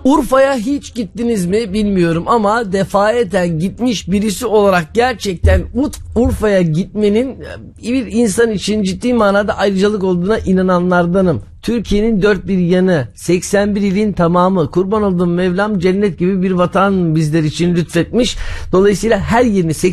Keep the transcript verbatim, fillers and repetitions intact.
Urfa'ya hiç gittiniz mi bilmiyorum ama defaeten gitmiş birisi olarak gerçekten Urfa'ya gitmenin bir insan için ciddi manada ayrıcalık olduğuna inananlardanım. Türkiye'nin dört bir yanı, seksen bir ilin tamamı, kurban olduğum Mevlam cennet gibi bir vatan bizler için lütfetmiş. Dolayısıyla her yerini